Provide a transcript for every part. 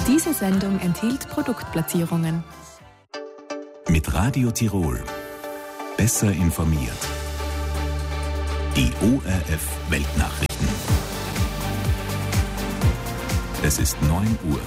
Diese Sendung enthielt Produktplatzierungen. Mit Radio Tirol. Besser informiert. Die ORF Weltnachrichten. Es ist 9 Uhr.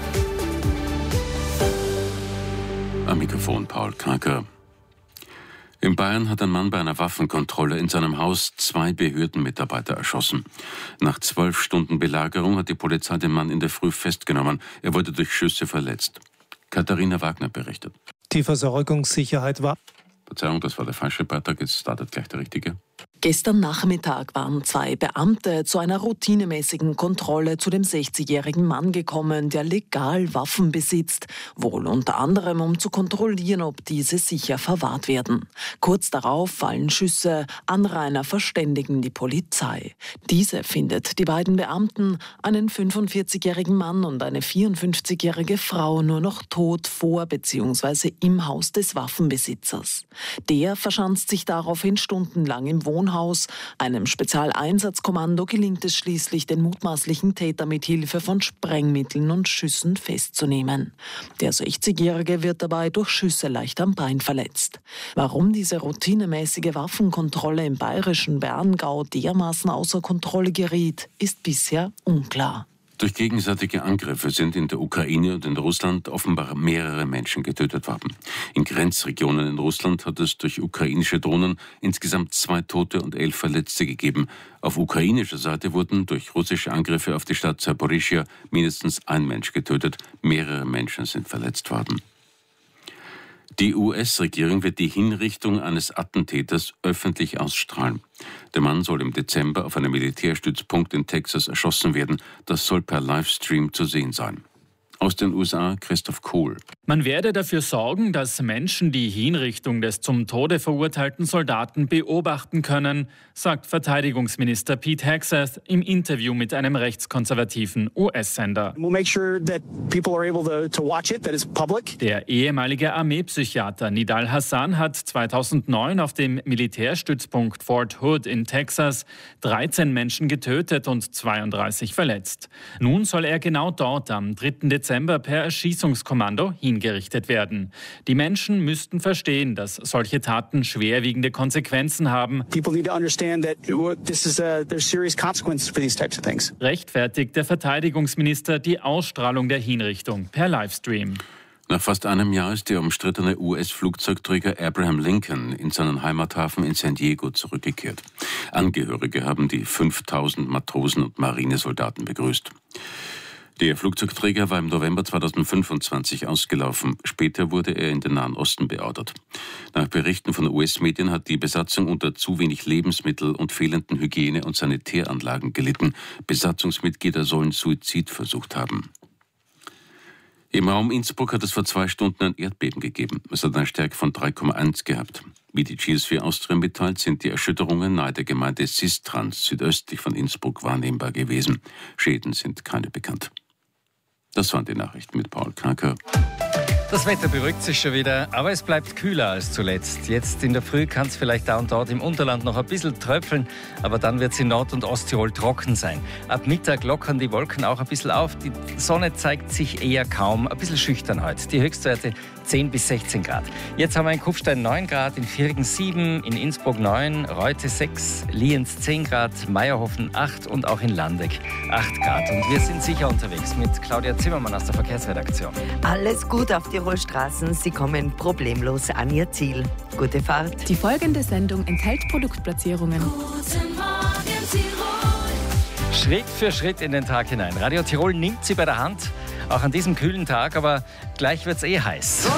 Am Mikrofon Paul Kraker. In Bayern hat ein Mann bei einer Waffenkontrolle in seinem Haus 2 Behördenmitarbeiter erschossen. Nach 12 Stunden Belagerung hat die Polizei den Mann in der Früh festgenommen. Er wurde durch Schüsse verletzt. Katharina Wagner berichtet. Die Versorgungssicherheit war... Verzeihung, das war der falsche Beitrag, jetzt startet gleich der richtige. Gestern Nachmittag waren 2 Beamte zu einer routinemäßigen Kontrolle zu dem 60-jährigen Mann gekommen, der legal Waffen besitzt, wohl unter anderem, um zu kontrollieren, ob diese sicher verwahrt werden. Kurz darauf fallen Schüsse, Anrainer verständigen die Polizei. Diese findet die beiden Beamten, einen 45-jährigen Mann und eine 54-jährige Frau, nur noch tot vor bzw. im Haus des Waffenbesitzers. Der verschanzt sich daraufhin stundenlang im Wohnhaus. Einem Spezialeinsatzkommando gelingt es schließlich, den mutmaßlichen Täter mit Hilfe von Sprengmitteln und Schüssen festzunehmen. Der 60-Jährige wird dabei durch Schüsse leicht am Bein verletzt. Warum diese routinemäßige Waffenkontrolle im bayerischen Berngau dermaßen außer Kontrolle geriet, ist bisher unklar. Durch gegenseitige Angriffe sind in der Ukraine und in Russland offenbar mehrere Menschen getötet worden. In Grenzregionen in Russland hat es durch ukrainische Drohnen insgesamt 2 Tote und 11 Verletzte gegeben. Auf ukrainischer Seite wurden durch russische Angriffe auf die Stadt Saporischschja mindestens 1 Mensch getötet. Mehrere Menschen sind verletzt worden. Die US-Regierung wird die Hinrichtung eines Attentäters öffentlich ausstrahlen. Der Mann soll im Dezember auf einem Militärstützpunkt in Texas erschossen werden. Das soll per Livestream zu sehen sein. Aus den USA Christoph Kohl. Man werde dafür sorgen, dass Menschen die Hinrichtung des zum Tode verurteilten Soldaten beobachten können, sagt Verteidigungsminister Pete Hegseth im Interview mit einem rechtskonservativen US-Sender. Der ehemalige Armeepsychiater Nidal Hasan hat 2009 auf dem Militärstützpunkt Fort Hood in Texas 13 Menschen getötet und 32 verletzt. Nun soll er genau dort am 3. Dezember per Erschießungskommando hingerichtet werden. Die Menschen müssten verstehen, dass solche Taten schwerwiegende Konsequenzen haben. Rechtfertigt der Verteidigungsminister die Ausstrahlung der Hinrichtung per Livestream. Nach fast einem Jahr ist der umstrittene US-Flugzeugträger Abraham Lincoln in seinen Heimathafen in San Diego zurückgekehrt. Angehörige haben die 5000 Matrosen und Marinesoldaten begrüßt. Der Flugzeugträger war im November 2025 ausgelaufen. Später wurde er in den Nahen Osten beordert. Nach Berichten von US-Medien hat die Besatzung unter zu wenig Lebensmittel und fehlenden Hygiene- und Sanitäranlagen gelitten. Besatzungsmitglieder sollen Suizid versucht haben. Im Raum Innsbruck hat es vor 2 Stunden ein Erdbeben gegeben. Es hat eine Stärke von 3,1 gehabt. Wie die GS4 Austria mitteilt, sind die Erschütterungen nahe der Gemeinde Sistrans südöstlich von Innsbruck wahrnehmbar gewesen. Schäden sind keine bekannt. Das waren die Nachrichten mit Paul Kraker. Das Wetter beruhigt sich schon wieder, aber es bleibt kühler als zuletzt. Jetzt in der Früh kann es vielleicht da und dort im Unterland noch ein bisschen tröpfeln, aber dann wird es in Nord- und Osttirol trocken sein. Ab Mittag lockern die Wolken auch ein bisschen auf. Die Sonne zeigt sich eher kaum, ein bisschen schüchtern heute. Die Höchstwerte 10 bis 16 Grad. Jetzt haben wir in Kufstein 9 Grad, in Viergen 7, in Innsbruck 9, Reute 6, Lienz 10 Grad, Meierhofen 8 und auch in Landeck 8 Grad. Und wir sind sicher unterwegs mit Claudia Zimmermann aus der Verkehrsredaktion. Alles gut auf Tirolstraßen, Sie kommen problemlos an Ihr Ziel. Gute Fahrt. Die folgende Sendung enthält Produktplatzierungen. Guten Morgen, Tirol. Schritt für Schritt in den Tag hinein. Radio Tirol nimmt Sie bei der Hand, auch an diesem kühlen Tag, aber gleich wird's heiß.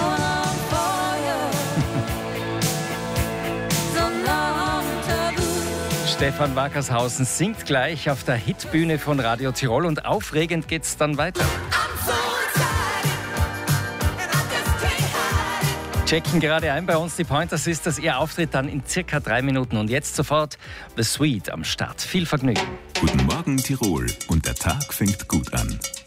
Stefan Wackershausen singt gleich auf der Hitbühne von Radio Tirol und aufregend geht's dann weiter. Checken gerade ein bei uns die Pointer Sisters. Ihr Auftritt dann in circa 3 Minuten. Und jetzt sofort The Sweet am Start. Viel Vergnügen. Guten Morgen Tirol und der Tag fängt gut an.